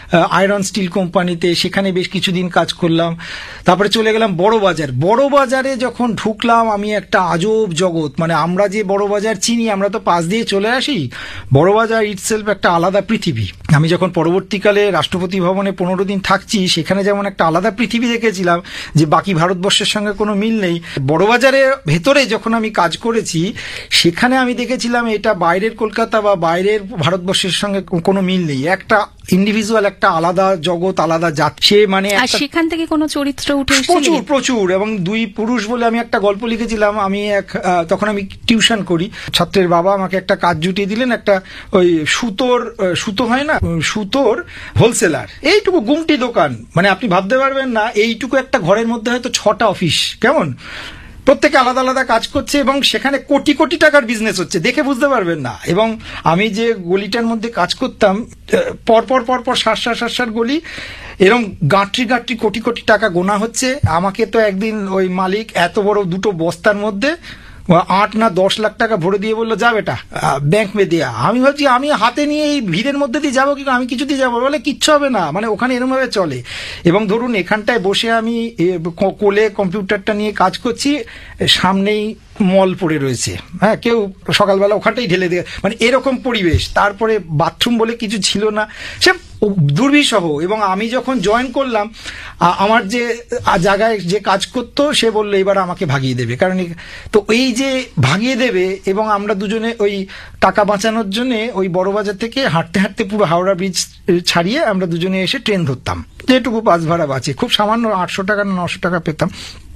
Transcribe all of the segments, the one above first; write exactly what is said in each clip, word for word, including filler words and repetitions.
Iron steel কোম্পানিতে, সেখানে বেশ কিছুদিন কাজ করলাম। তারপরে চলে গেলাম বড় বাজার। বড় বাজারে যখন ঢুকলাম আমি একটা আজব জগৎ, মানে আমরা যে বড় বাজার চিনি আমরা তো পাশ দিয়ে চলে আসি, বড় বাজার ইটসেলফ একটা আলাদা পৃথিবী। আমি যখন পরবর্তীকালে রাষ্ট্রপতি ভবনে পনেরো দিন থাকছি, সেখানে যেমন একটা আলাদা পৃথিবী দেখেছিলাম যে বাকি ভারতবর্ষের সঙ্গে কোনো মিল নেই, বড় বাজারের ভেতরে যখন আমি কাজ করেছি সেখানে আমি দেখেছিলাম এটা বাইরের কলকাতা বা বাইরের ভারতবর্ষের সঙ্গে কোনো মিল নেই, একটা ইন্ডিভিজুয়াল একটা আলাদা জগৎ, আলাদা জাত। সে মানে সেখান থেকে কোনো চরিত্র উঠে প্রচুর প্রচুর এবং দুই পুরুষ বলে আমি একটা গল্প লিখেছিলাম। আমি এক তখন আমি টিউশন করি, ছাত্রের বাবা আমাকে একটা কাজ জুটিয়ে দিলেন, একটা ওই সুতোর সুতো হয় না, সুতোর হোলসেলার, এইটুকু গুমটি দোকান, মানে আপনি ভাবতে পারবেন না এইটুকু একটা ঘরের মধ্যে হয়তো ছটা অফিস, কেমন প্রত্যেকে আলাদা আলাদা কাজ করছে এবং সেখানে কোটি কোটি টাকার বিজনেস হচ্ছে, দেখে বুঝতে পারবেন না। এবং আমি যে গলিটার মধ্যে কাজ করতাম, পরপর পরপর সাত সাত সাত সাত গলি, এরকম গাঁটরি গাঁটরি কোটি কোটি টাকা গোনা হচ্ছে। আমাকে তো একদিন ওই মালিক এত বড় দুটো বস্তার মধ্যে আট না দশ লাখ টাকা ভরে দিয়ে বললো, যা বেটা ব্যাংক মে দেয়া। আমি ভাবছি আমি হাতে নিয়ে এই ভিড়ের মধ্যে দিয়ে যাবো, কিন্তু আমি কিছু দিয়ে যাবো, বলে কিচ্ছু হবে না, মানে ওখানে এরকম ভাবে চলে। এবং ধরুন এখানটায় বসে আমি কোলে কম্পিউটারটা নিয়ে কাজ করছি, সামনেই মল পড়ে রয়েছে, হ্যাঁ, কেউ সকালবেলা ওখানটাই ঢেলে দেয়, মানে এরকম পরিবেশ। তারপরে বাথরুম বলে কিছু ছিল না, সে দুর্বিষহ। এবং আমি যখন জয়েন করলাম, আমার যে জায়গায় যে কাজ করতো সে বললো এবার আমাকে ভাগিয়ে দেবে, কারণ তো এই যে ভাগিয়ে দেবে, এবং আমরা দুজনে ওই টাকা বাঁচানোর জন্য ওই বড়বাজার থেকে হাঁটতে হাঁটতে পুরো হাওড়া ব্রিজ ছাড়িয়ে আমরা দুজনে এসে ট্রেন ধরতাম, যেটুকু বাস ভাড়া বাঁচে, খুব সামান্য আটশো টাকা না নশো টাকা পেতাম।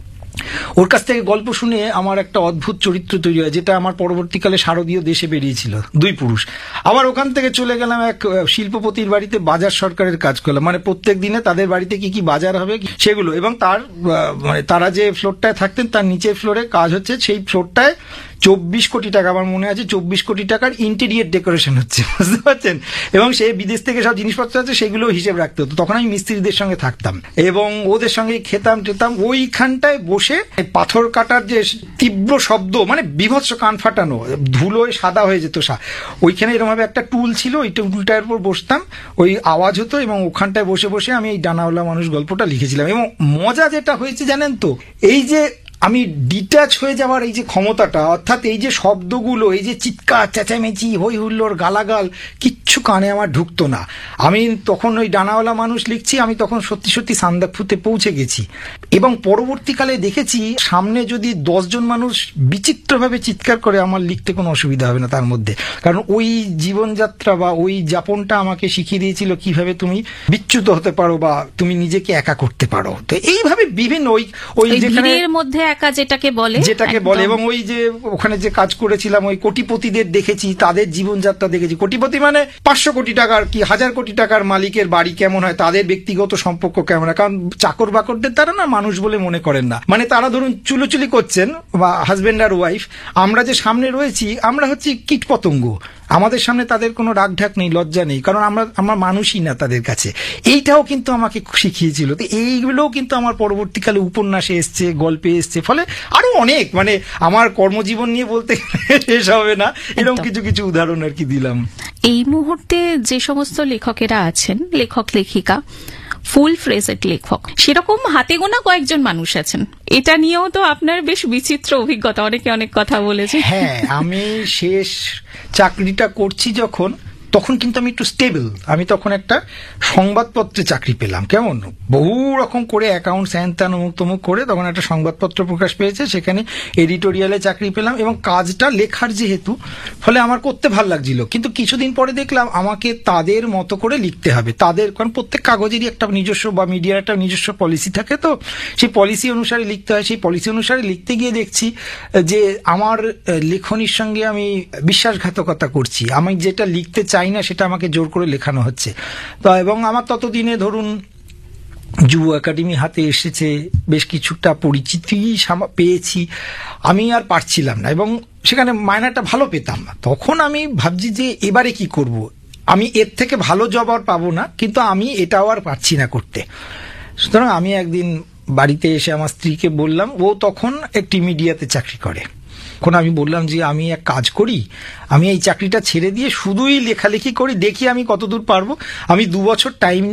ওর কাছ থেকে গল্প শুনে আমার একটা অদ্ভুত চরিত্র তৈরি হয়, যেটা আমার পরবর্তীকালে শারদীয় দেশে বেরিয়েছিল, দুই পুরুষ। আবার ওখান থেকে চলে গেলাম এক শিল্পপতির বাড়িতে বাজার সরকারের কাজ করলাম, মানে প্রত্যেক দিনে তাদের বাড়িতে কি কি বাজার হবে সেগুলো। এবং তার মানে তারা যে ফ্লোরটায় থাকতেন তার নিচের ফ্লোরে কাজ হচ্ছে, সেই ফ্লোরটায় চব্বিশ কোটি টাকা, আমার মনে আছে চব্বিশ কোটি টাকার ইন্টেরিয়ার ডেকোরেশন হচ্ছে, বুঝতে পারছেন। এবং সে বিদেশ থেকে সব জিনিসপত্র আছে সেগুলো হিসেবে রাখতে হতো। তখন আমি মিস্ত্রিদের সঙ্গে থাকতাম এবং ওদের সঙ্গে খেতাম টেতাম। ওইখানটায় বসে পাথর কাটার যে তীব্র শব্দ, মানে বিভৎস, কান ফাটানো, ধুলোয় সাদা হয়ে যেত। ওইখানে এরকম ভাবে একটা টুল ছিল, ওই টুলটার উপর বসতাম, ওই আওয়াজ হতো, এবং ওখানটায় বসে বসে আমি এই ডানাওয়ালা মানুষ গল্পটা লিখেছিলাম। এবং মজা যেটা হয়েছে জানেন তো, এই যে আমি ডিট্যাচ হয়ে যাওয়ার এই যে ক্ষমতাটা, অর্থাৎ এই যে শব্দগুলো, এই যে চিৎকার চেঁচামেচি হই হুল্লোড় গালাগাল, কিচ্ছু কানে আমার ঢুকতো না। আমি তখন ওই ডানাওয়ালা মানুষ লিখছি, আমি তখন সত্যি সত্যি সান্দাকফুতে পৌঁছে গেছি। এবং পরবর্তীকালে দেখেছি সামনে যদি দশজন মানুষ বিচিত্রভাবে চিৎকার করে, আমার লিখতে কোনো অসুবিধা হবে না তার মধ্যে, কারণ ওই জীবনযাত্রা বা ওই যাপনটা আমাকে শিখিয়ে দিয়েছিল কিভাবে তুমি বিচ্যুত হতে পারো বা তুমি নিজেকে একা করতে পারো। তো এইভাবে বিভিন্ন ওই ওই যেখানে মধ্যে একা যেটাকে বলে যেটাকে বলে এবং ওই যে ওখানে যে কাজ করেছিলাম, ওই কোটিপতিদের দেখেছি, তাদের জীবনযাত্রা দেখেছি। কোটিপতি মানে পাঁচশো কোটি টাকার কি হাজার কোটি টাকার মালিকের বাড়ি কেমন হয়, তাদের ব্যক্তিগত সম্পর্ক কেমন হয়, কারণ চাকর বাকরদের তারা না মানুষ বলে মনে করেন না। মানে তারা ধরুন চুলোচুলি করছেন বা হাজবেন্ড আর ওয়াইফ, আমরা যে সামনে রয়েছি আমরা হচ্ছে কীট পতঙ্গ, আমাদের সামনে তাদের কোনো রাগ ঢাক নেই, লজ্জা নেই, কারণ আমরা আমরা মানুষই না তাদের কাছে। এইটাও কিন্তু আমাকে শিখিয়েছিল। তো এইগুলোও কিন্তু আমার পরবর্তীকালে উপন্যাসে এসছে, গল্পে এসছে, ফলে আরো অনেক, মানে আমার কর্মজীবন নিয়ে বলতে শেষ হবে না, এরকম কিছু কিছু উদাহরণ আর কি দিলাম। এই মুহূর্তে যে সমস্ত লেখকেরা আছেন, লেখক লেখিকা, ফুল ফ্রেজেড লেখক, সেরকম হাতে গোনা কয়েকজন মানুষ আছেন। এটা নিয়েও তো আপনার বেশ বিচিত্র অভিজ্ঞতা, অনেকে অনেক কথা বলেছে। হ্যাঁ, আমি শেষ চাকরিটা করছি যখন, তখন কিন্তু আমি একটু স্টেবল। আমি তখন একটা সংবাদপত্রে চাকরি পেলাম, কেমন বহু রকম করে অ্যাকাউন্টস হ্যান ত্যান অমুক তমুক করে তখন একটা সংবাদপত্র প্রকাশ পেয়েছে, সেখানে এডিটোরিয়ালে চাকরি পেলাম এবং কাজটা লেখার যেহেতু, ফলে আমার করতে ভাল লাগছিল। কিন্তু কিছুদিন পরে দেখলাম আমাকে তাদের মতো করে লিখতে হবে, তাদের, কারণ প্রত্যেক কাগজেরই একটা নিজস্ব বা মিডিয়ার একটা নিজস্ব পলিসি থাকে, তো সেই পলিসি অনুসারে লিখতে হয়। সেই পলিসি অনুসারে লিখতে গিয়ে দেখছি যে আমার লেখনির সঙ্গে আমি বিশ্বাসঘাতকতা করছি, আমি যেটা লিখতে চাই না সেটা আমাকে জোর করে লেখানো হচ্ছে। তো এবং আমার ততদিনে ধরুন যুব একাডেমি হাতে এসেছে, বেশ কিছুটা পরিচিতি পেয়েছি, আমি আর পারছিলাম না এবং সেখানে মাইনাটা ভালো পেতাম না। তখন আমি ভাবছি যে এবারে কি করব, আমি এর থেকে ভালো জব আর পাবো না, কিন্তু আমি এটাও আর পারছি না করতে। সুতরাং আমি একদিন বাড়িতে এসে আমার স্ত্রীকে বললাম, ও তখন একটি মিডিয়াতে চাকরি করে। এখন আমি বললাম যে আমি এক কাজ করি, আমি এই চাকরিটা ছেড়ে দিয়ে শুধুই লেখালেখি করি, দেখি আমি কতদূর পারবো। আমি দু বছর টাইম